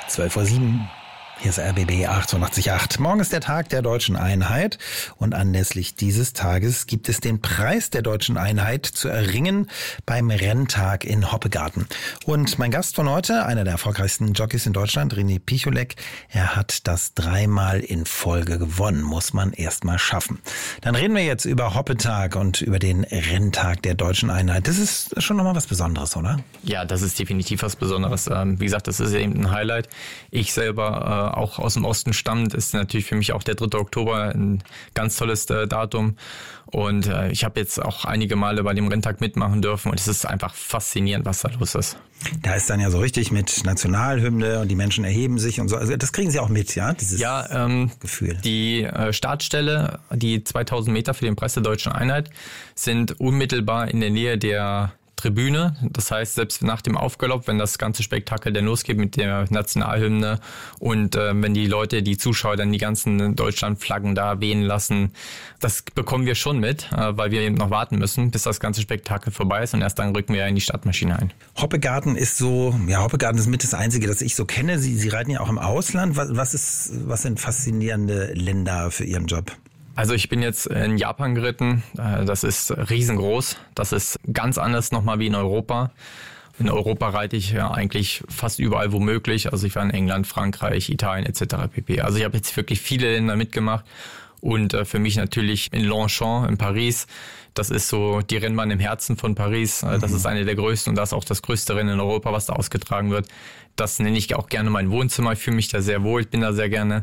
12:07 Uhr. Hier ist RBB 88.8. Morgen ist der Tag der Deutschen Einheit und anlässlich dieses Tages gibt es den Preis der Deutschen Einheit zu erringen beim Renntag in Hoppegarten. Und mein Gast von heute, einer der erfolgreichsten Jockeys in Deutschland, René Picholek, er hat das 3-mal in Folge gewonnen, muss man erst mal schaffen. Dann reden wir jetzt über Hoppetag und über den Renntag der Deutschen Einheit. Das ist schon nochmal was Besonderes, oder? Ja, das ist definitiv was Besonderes. Wie gesagt, das ist eben ein Highlight. Ich selber auch aus dem Osten stammt, ist natürlich für mich auch der 3. Oktober ein ganz tolles Datum. Und ich habe jetzt auch einige Male bei dem Renntag mitmachen dürfen und es ist einfach faszinierend, was da los ist. Da ist dann ja so richtig mit Nationalhymne und die Menschen erheben sich und so. Also das kriegen Sie auch mit, ja? Dieses Gefühl. Die Startstelle, die 2000 Meter für den Preis der Deutschen Einheit, sind unmittelbar in der Nähe der Tribüne. Das heißt, selbst nach dem Aufgalopp, wenn das ganze Spektakel dann losgeht mit der Nationalhymne und wenn die Leute, die Zuschauer dann die ganzen Deutschlandflaggen da wehen lassen, das bekommen wir schon mit, weil wir eben noch warten müssen, bis das ganze Spektakel vorbei ist und erst dann rücken wir in die Stadtmaschine ein. Hoppegarten ist Hoppegarten ist mit das Einzige, das ich so kenne. Sie reiten ja auch im Ausland. Was sind faszinierende Länder für Ihren Job? Also ich bin jetzt in Japan geritten, das ist riesengroß, das ist ganz anders nochmal wie in Europa. In Europa reite ich ja eigentlich fast überall wo möglich, also ich war in England, Frankreich, Italien etc. pp. Also ich habe jetzt wirklich viele Länder mitgemacht und für mich natürlich in Longchamp in Paris, das ist so die Rennbahn im Herzen von Paris, das ist eine der größten und das ist auch das größte Rennen in Europa, was da ausgetragen wird. Das nenne ich auch gerne mein Wohnzimmer, ich fühle mich da sehr wohl, ich bin da sehr gerne.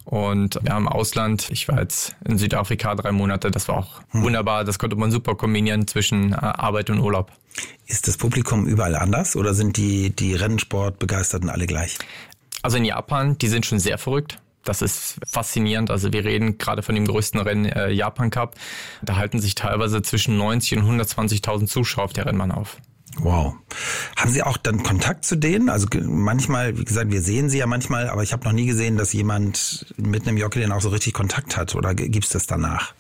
Und ja, im Ausland, ich war jetzt in Südafrika 3 Monate, das war auch wunderbar, das konnte man super kombinieren zwischen Arbeit und Urlaub. Ist das Publikum überall anders oder sind die Rennsportbegeisterten alle gleich? Also in Japan, die sind schon sehr verrückt. Das ist faszinierend. Also wir reden gerade von dem größten Rennen Japan Cup. Da halten sich teilweise zwischen 90 und 120.000 Zuschauer auf der Rennbahn auf. Wow. Haben Sie auch dann Kontakt zu denen? Also manchmal, wie gesagt, wir sehen sie ja manchmal, aber ich habe noch nie gesehen, dass jemand mit einem Jockey den auch so richtig Kontakt hat. Oder gibt's das danach?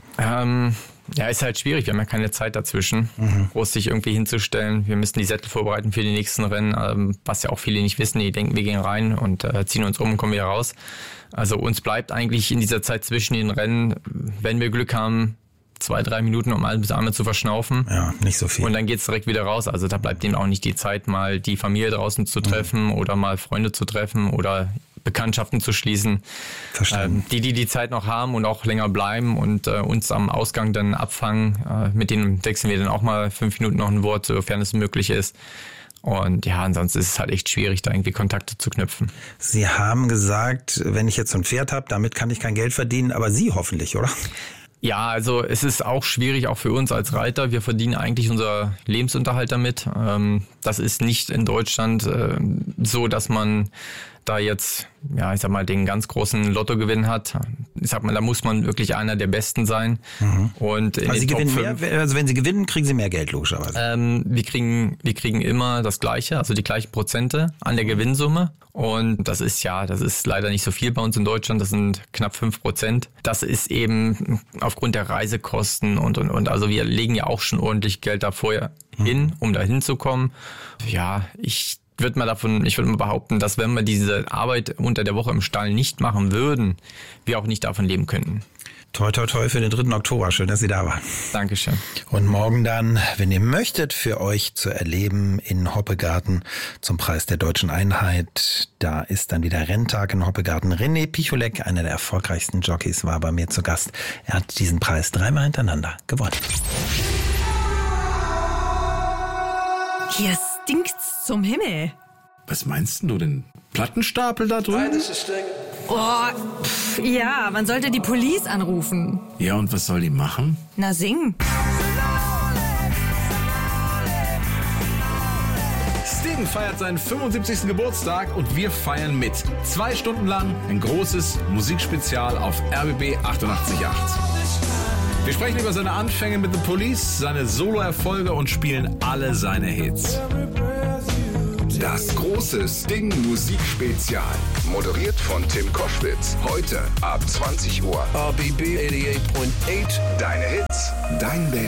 Ja, ist halt schwierig. Wir haben ja keine Zeit dazwischen, groß sich irgendwie hinzustellen. Wir müssen die Sättel vorbereiten für die nächsten Rennen, was ja auch viele nicht wissen. Die denken, wir gehen rein und ziehen uns um und kommen wieder raus. Also uns bleibt eigentlich in dieser Zeit zwischen den Rennen, wenn wir Glück haben, 2-3 Minuten, um alles einmal zu verschnaufen. Ja, nicht so viel. Und dann geht's direkt wieder raus. Also da bleibt ihnen auch nicht die Zeit, mal die Familie draußen zu treffen oder mal Freunde zu treffen oder Bekanntschaften zu schließen. Verstanden. Die Zeit noch haben und auch länger bleiben und uns am Ausgang dann abfangen. Mit denen wechseln wir dann auch mal 5 Minuten noch ein Wort, sofern es möglich ist. Und ja, ansonsten ist es halt echt schwierig, da irgendwie Kontakte zu knüpfen. Sie haben gesagt, wenn ich jetzt so ein Pferd habe, damit kann ich kein Geld verdienen, aber Sie hoffentlich, oder? Ja, also es ist auch schwierig, auch für uns als Reiter. Wir verdienen eigentlich unser Lebensunterhalt damit. Das ist nicht in Deutschland so, dass man da jetzt, ja, ich sag mal, den ganz großen Lottogewinn hat. Ich sag mal, da muss man wirklich einer der Besten sein. Und in also den Sie Top gewinnen 5, mehr, also wenn Sie gewinnen, kriegen Sie mehr Geld, logischerweise. wir kriegen immer das Gleiche, also die gleichen Prozente an der Gewinnsumme. Und das ist leider nicht so viel bei uns in Deutschland. Das sind knapp 5%. Das ist eben aufgrund der Reisekosten und. Also wir legen ja auch schon ordentlich Geld da vorher hin, um da hinzukommen. Ja, ich würde mal behaupten, dass wenn wir diese Arbeit unter der Woche im Stall nicht machen würden, wir auch nicht davon leben könnten. Toi, toi, toi für den 3. Oktober. Schön, dass Sie da waren. Dankeschön. Und morgen dann, wenn ihr möchtet, für euch zu erleben in Hoppegarten zum Preis der Deutschen Einheit. Da ist dann wieder Renntag in Hoppegarten. René Picholek, einer der erfolgreichsten Jockeys, war bei mir zu Gast. Er hat diesen Preis 3-mal hintereinander gewonnen. Hier stinkt's zum Himmel. Was meinst du denn? Plattenstapel da drüben? Ja, man sollte die Police anrufen. Ja, und was soll die machen? Na, singen. Sting feiert seinen 75. Geburtstag und wir feiern mit. 2 Stunden lang ein großes Musikspezial auf RBB 88.8. Wir sprechen über seine Anfänge mit The Police, seine Solo-Erfolge und spielen alle seine Hits. Das große Sting-Musikspezial. Moderiert von Tim Koschwitz. Heute ab 20 Uhr. RBB 88.8. Deine Hits, dein Band.